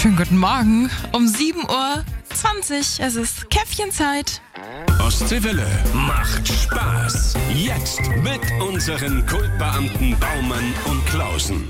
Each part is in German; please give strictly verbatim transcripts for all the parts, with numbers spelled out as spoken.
Schönen guten Morgen. Um sieben Uhr zwanzig. Es ist Käffchenzeit. Ostseewelle macht Spaß. Jetzt mit unseren Kultbeamten Baumann und Klausen.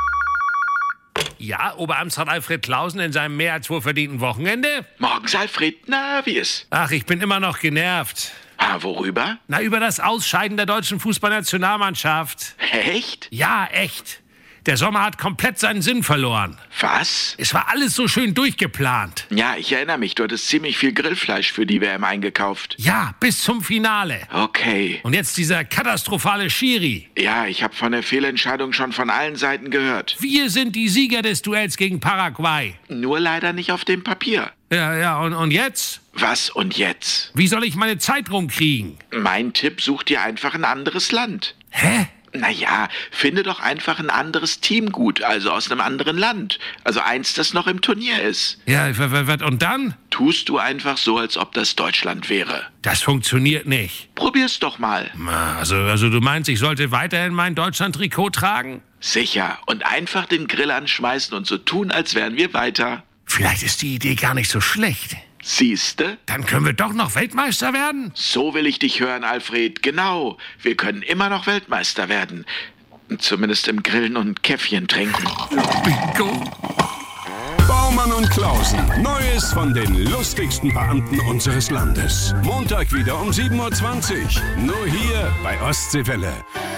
Ja, Oberamtsrat Alfred Klausen in seinem mehr als wohlverdienten Wochenende? Morgens, Alfred. Na, wie ist? Ach, ich bin immer noch genervt. Ah, worüber? Na, über das Ausscheiden der deutschen Fußballnationalmannschaft. Echt? Ja, echt. Der Sommer hat komplett seinen Sinn verloren. Was? Es war alles so schön durchgeplant. Ja, ich erinnere mich. Du hattest ziemlich viel Grillfleisch für die W M eingekauft. Ja, bis zum Finale. Okay. Und jetzt dieser katastrophale Schiri. Ja, ich habe von der Fehlentscheidung schon von allen Seiten gehört. Wir sind die Sieger des Duells gegen Paraguay. Nur leider nicht auf dem Papier. Ja, ja, und, und jetzt? Was und jetzt? Wie soll ich meine Zeit rumkriegen? Mein Tipp, such dir einfach ein anderes Land. Hä? Naja, finde doch einfach ein anderes Team gut, also aus einem anderen Land. Also eins, das noch im Turnier ist. Ja, w- w- w- und dann? Tust du einfach so, als ob das Deutschland wäre. Das funktioniert nicht. Probier's doch mal. Na, Also, also du meinst, ich sollte weiterhin mein Deutschland-Trikot tragen? Sicher. Und einfach den Grill anschmeißen und so tun, als wären wir weiter. Vielleicht ist die Idee gar nicht so schlecht. Siehste? Dann können wir doch noch Weltmeister werden? So will ich dich hören, Alfred. Genau. Wir können immer noch Weltmeister werden. Zumindest im Grillen und Käffchen trinken. Bingo. Baumann und Klausen. Neues von den lustigsten Beamten unseres Landes. Montag wieder um sieben Uhr zwanzig. Nur hier bei Ostseewelle.